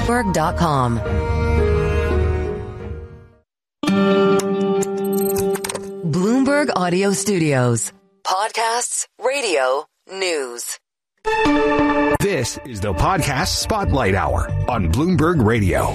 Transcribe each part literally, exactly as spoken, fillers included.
Bloomberg dot com. Bloomberg Audio Studios. Podcasts, radio, news. This is the Podcast Spotlight Hour on Bloomberg Radio.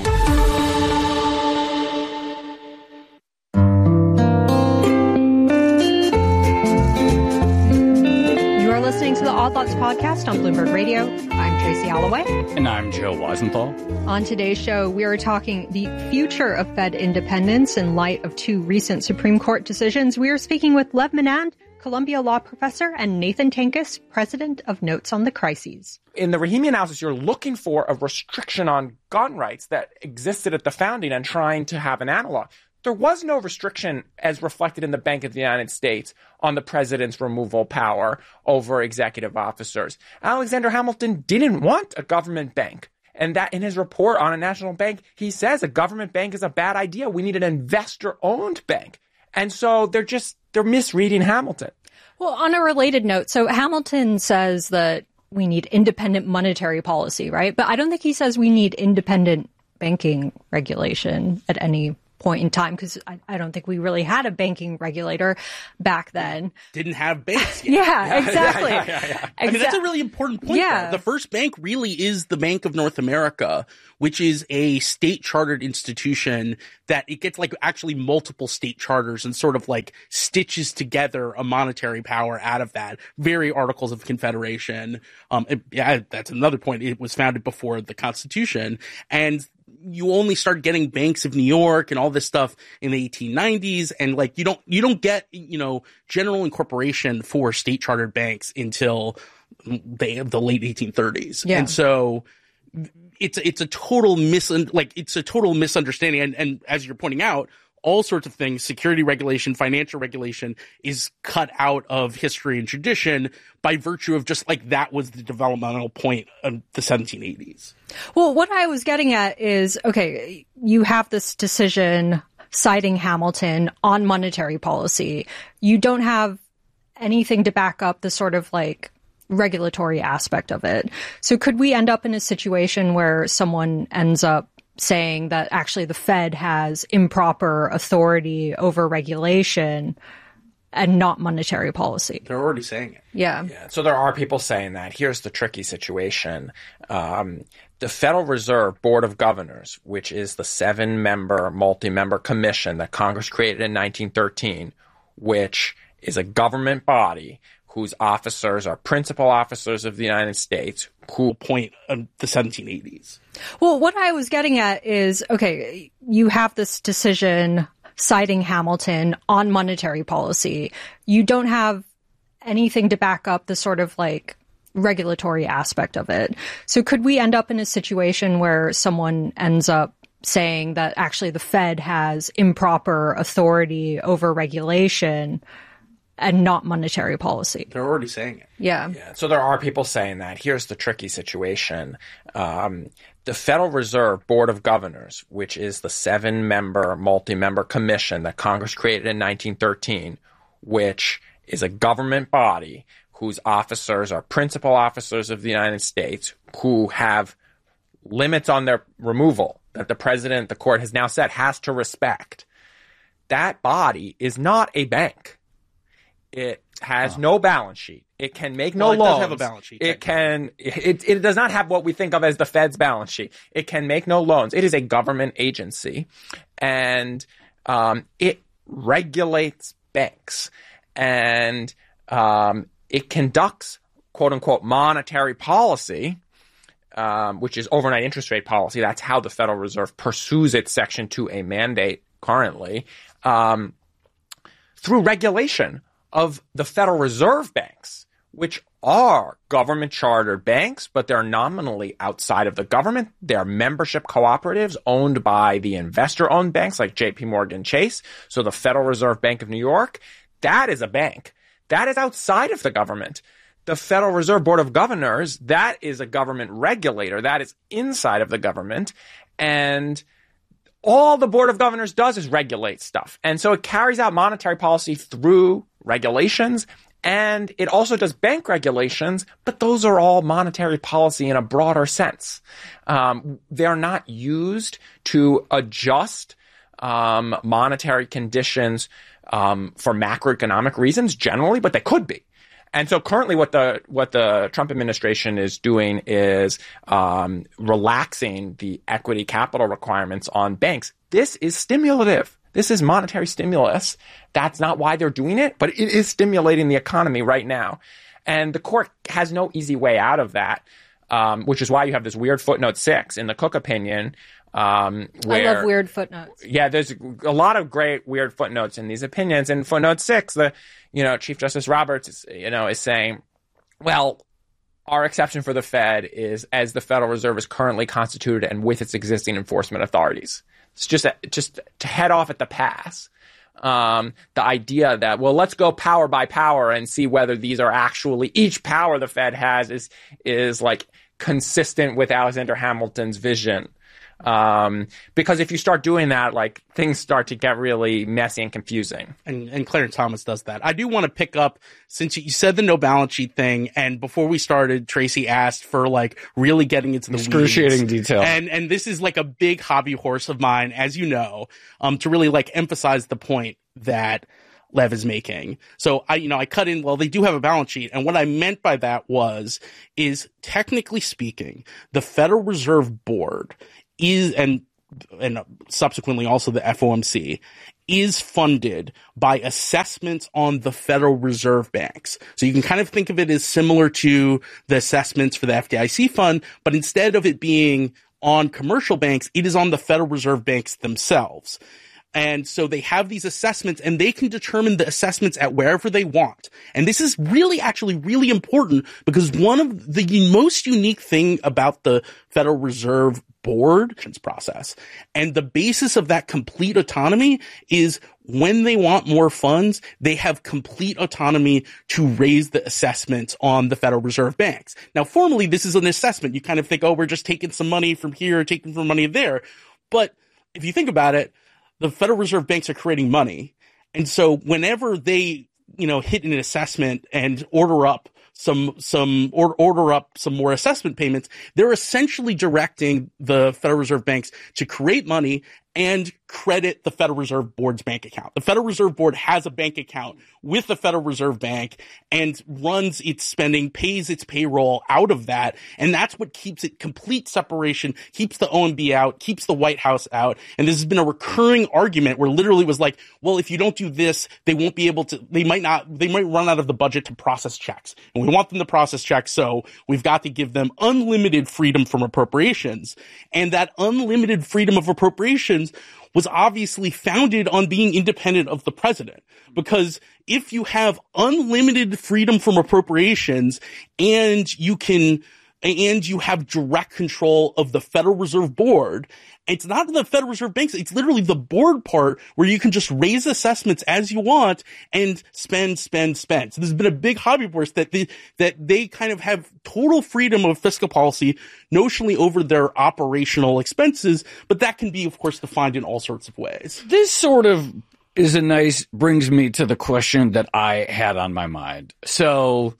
You are listening to the Odd Lots podcast on Bloomberg Radio. I'm Tracy Alloway. And I'm Joe Weisenthal. On today's show, we are talking the future of Fed independence in light of two recent Supreme Court decisions. We are speaking with Lev Menand, Columbia law professor, and Nathan Tankus, president of Notes on the Crises. In the Rahimi analysis, you're looking for a restriction on gun rights that existed at the founding and trying to have an analog. There was no restriction, as reflected in the Bank of the United States, on the president's removal power over executive officers. Alexander Hamilton didn't want a government bank. And that in his report on a national bank, he says a government bank is a bad idea. We need an investor-owned bank. And so they're just, they're misreading Hamilton. Well, on a related note, so Hamilton says that we need independent monetary policy, right? But I don't think he says we need independent banking regulation at any point in time, because I, I don't think we really had a banking regulator back then. Didn't have banks yet. yeah, yeah, exactly. Yeah, yeah, yeah. I mean, that's a really important point. Yeah. Though. The first bank really is the Bank of North America, which is a state chartered institution that it gets like actually multiple state charters and sort of like stitches together a monetary power out of that. Very Articles of Confederation. Um, it, yeah, that's another point. It was founded before the Constitution, and you only start getting Banks of New York and all this stuff in the eighteen nineties. And like, you don't, you don't get, you know, general incorporation for state chartered banks until the, the late eighteen thirties. Yeah. And so it's, it's a total mis, like, it's a total misunderstanding. And, and as you're pointing out, all sorts of things, security regulation, financial regulation is cut out of history and tradition by virtue of just like that was the developmental point of the seventeen eighties. Well, what I was getting at is, okay, you have this decision citing Hamilton on monetary policy. You don't have anything to back up the sort of like regulatory aspect of it. So could we end up in a situation where someone ends up saying that actually the Fed has improper authority over regulation and not monetary policy? They're already saying it. Yeah. Yeah. So there are people saying that. Here's the tricky situation. Um, the Federal Reserve Board of Governors, which is the seven-member, multi-member commission that Congress created in nineteen thirteen, which is a government body whose officers are principal officers of the United States, who point of the seventeen eighties. Well, what I was getting at is, okay, you have this decision citing Hamilton on monetary policy. You don't have anything to back up the sort of like regulatory aspect of it. So could we end up in a situation where someone ends up saying that actually the Fed has improper authority over regulation and not monetary policy? They're already saying it. Yeah. Yeah. So there are people saying that. Here's the tricky situation. Um, the Federal Reserve Board of Governors, which is the seven-member, multi-member commission that Congress created in nineteen thirteen, which is a government body whose officers are principal officers of the United States, who have limits on their removal that the president, the court has now said, has to respect. That body is not a bank. It has oh. no balance sheet. It can make no well, it loans. It does have a balance sheet. It can. It, it does not have what we think of as the Fed's balance sheet. It can make no loans. It is a government agency, and um, it regulates banks, and um, it conducts quote unquote monetary policy, um, which is overnight interest rate policy. That's how the Federal Reserve pursues its Section two A mandate currently, um, through regulation of the Federal Reserve banks, which are government chartered banks, but they're nominally outside of the government. They're membership cooperatives owned by the investor-owned banks like J P Morgan Chase. So the Federal Reserve Bank of New York, that is a bank. That is outside of the government. The Federal Reserve Board of Governors, that is a government regulator. That is inside of the government. And all the Board of Governors does is regulate stuff. And so it carries out monetary policy through regulations And it also does bank regulations, but those are all monetary policy in a broader sense. Um, they're not used to adjust um, monetary conditions um, for macroeconomic reasons generally, but they could be. And so currently what the what the Trump administration is doing is um, relaxing the equity capital requirements on banks. This is stimulative. This is monetary stimulus. That's not why they're doing it, but it is stimulating the economy right now. And the court has no easy way out of that, um, which is why you have this weird footnote six in the Cook opinion. Um, where, I love weird footnotes. Yeah, there's a lot of great weird footnotes in these opinions. And footnote six, the you know Chief Justice Roberts, is, you know, is saying, well, our exception for the Fed is as the Federal Reserve is currently constituted and with its existing enforcement authorities. It's just a, just to head off at the pass. Um, the idea that, well, let's go power by power and see whether these are actually, each power the Fed has is is like consistent with Alexander Hamilton's vision. Um, because if you start doing that, like things start to get really messy and confusing. And, and Clarence Thomas does that. I do want to pick up, since you said the no balance sheet thing, and before we started, Tracy asked for like really getting into the excruciating weeds. detail. And, and this is like a big hobby horse of mine, as you know, um, to really like emphasize the point that Lev is making. So I, you know, I cut in, well, they do have a balance sheet. And what I meant by that was, is technically speaking, the Federal Reserve Board is, and and subsequently also the F O M C, is funded by assessments on the Federal Reserve banks. So you can kind of think of it as similar to the assessments for the F D I C fund, but instead of it being on commercial banks, it is on the Federal Reserve banks themselves. And so they have these assessments and they can determine the assessments at wherever they want. And this is really actually really important because one of the most unique thing about the Federal Reserve Board process and the basis of that complete autonomy is when they want more funds, they have complete autonomy to raise the assessments on the Federal Reserve banks. Now, formally, this is an assessment. You kind of think, oh, we're just taking some money from here, taking some money there. But if you think about it, the Federal Reserve banks are creating money. And so whenever they, you know, hit an assessment and order up some, some, or order up some more assessment payments, they're essentially directing the Federal Reserve banks to create money and credit the Federal Reserve Board's bank account. The Federal Reserve Board has a bank account with the Federal Reserve Bank and runs its spending, pays its payroll out of that. And that's what keeps it complete separation, keeps the O M B out, keeps the White House out. And this has been a recurring argument where literally it was like, well, if you don't do this, they won't be able to, they might not, they might run out of the budget to process checks. And we want them to process checks, so we've got to give them unlimited freedom from appropriations. And that unlimited freedom of appropriations was obviously founded on being independent of the president. Because if you have unlimited freedom from appropriations and you can, and you have direct control of the Federal Reserve Board, it's not the Federal Reserve banks, it's literally the board part where you can just raise assessments as you want and spend, spend, spend. So there's been a big hobby horse that they, that they kind of have total freedom of fiscal policy notionally over their operational expenses, but that can be, of course, defined in all sorts of ways. This sort of is a nice, brings me to the question that I had on my mind. So,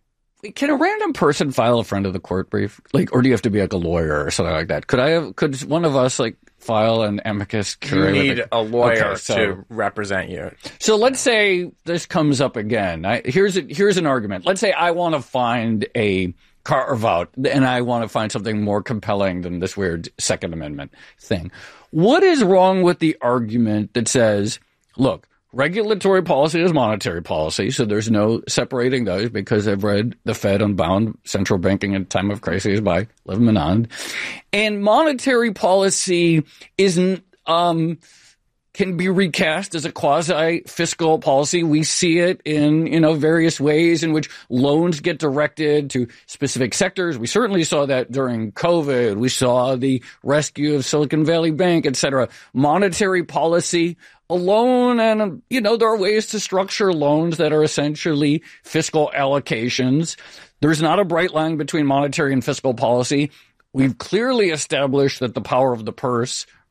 can a random person file a friend of the court brief? Like, or do you have to be like a lawyer or something like that? Could I have, could one of us like file an amicus curiae? You need a, a lawyer okay, so, to represent you. So let's say this comes up again. I, here's a, here's an argument. Let's say I want to find a carve out and I want to find something more compelling than this weird Second Amendment thing. What is wrong with the argument that says, look, regulatory policy is monetary policy, so there's no separating those because I've read The Fed Unbound, Central Banking in Time of Crises by Lev Menand. And monetary policy isn't, um, can be recast as a quasi-fiscal policy. We see it in, you know, various ways in which loans get directed to specific sectors. We certainly saw that during COVID. We saw the rescue of Silicon Valley Bank, et cetera. Monetary policy alone, and, you know, there are ways to structure loans that are essentially fiscal allocations. There's not a bright line between monetary and fiscal policy. We've clearly established that the power of the purse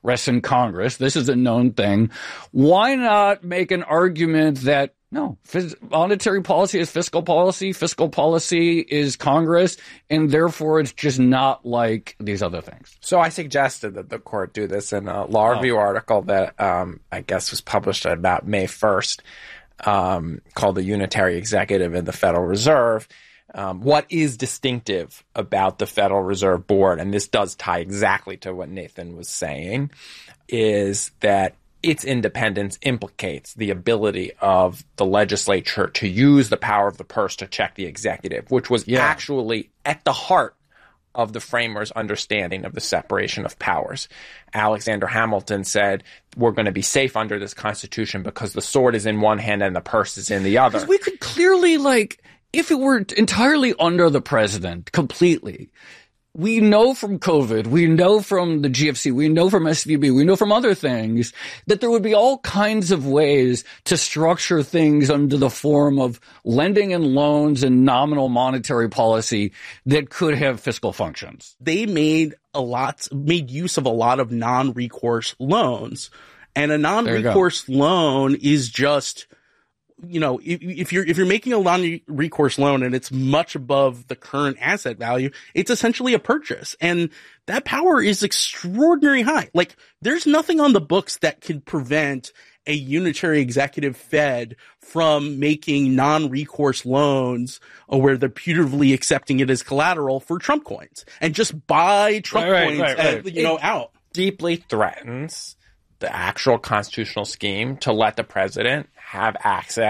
rests in Congress. This is a known thing. Why not make an argument that no, phys- monetary policy is fiscal policy, fiscal policy is Congress, and therefore it's just not like these other things? So I suggested that the court do this in a law review oh. article that um, I guess was published about May first, um, called The Unitary Executive in the Federal Reserve. Um, what is distinctive about the Federal Reserve Board, and this does tie exactly to what Nathan was saying, is that its independence implicates the ability of the legislature to use the power of the purse to check the executive, which was yeah. actually at the heart of the framers' understanding of the separation of powers. Alexander Hamilton said, we're going to be safe under this Constitution because the sword is in one hand and the purse is in the other. Because we could clearly, like, if it were entirely under the president completely, we know from COVID, we know from the G F C, we know from S V B, we know from other things that there would be all kinds of ways to structure things under the form of lending and loans and nominal monetary policy that could have fiscal functions. They made a lot, made use of a lot of non-recourse loans, and a non-recourse loan is just, you know, if, if you're, if you're making a non-recourse loan and it's much above the current asset value, it's essentially a purchase. And that power is extraordinarily high. Like, there's nothing on the books that can prevent a unitary executive Fed from making non-recourse loans where they're putatively accepting it as collateral for Trump coins and just buy Trump right, coins, right, right, at, right. you know, it out. Deeply threatens the actual constitutional scheme to let the president have access